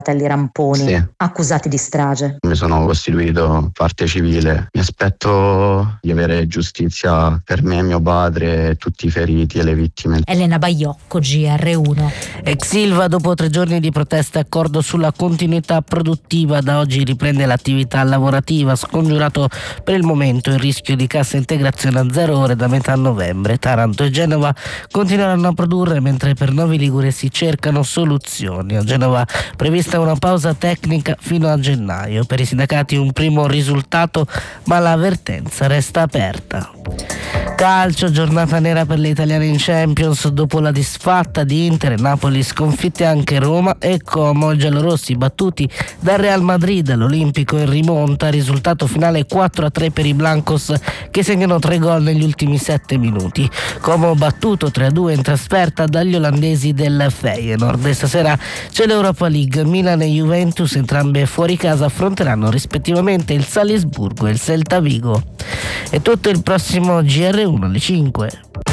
fratelli Ramponi, Sì. accusati di strage. Mi sono costituito parte civile. Mi aspetto di avere giustizia per me, mio padre e tutti i feriti e le vittime. Elena Baiocco, GR1. Ex Ilva, dopo 3 giorni di proteste e accordo sulla continuità produttiva, da oggi riprende l'attività lavorativa. Scongiurato per il momento il rischio di cassa integrazione a 0 ore da metà novembre. Taranto e Genova continueranno a produrre, mentre per Novi Ligure si cercano soluzioni. A Genova prevista una pausa tecnica fino a gennaio. Per i sindacati un primo risultato, ma l'avvertenza resta aperta. Calcio, giornata nera per le italiane in Champions dopo la disfatta di Inter e Napoli, sconfitte anche Roma e Como. I giallorossi battuti dal Real Madrid all'Olimpico in rimonta, risultato finale 4-3 per i Blancos che segnano 3 gol negli ultimi 7 minuti. Como battuto 3-2 in trasferta dagli olandesi del Feyenoord. E stasera c'è l'Europa League, Milan e Juventus, entrambe fuori casa, affronteranno rispettivamente il Salisburgo e il Celta Vigo. È tutto, il prossimo GR1 alle 5.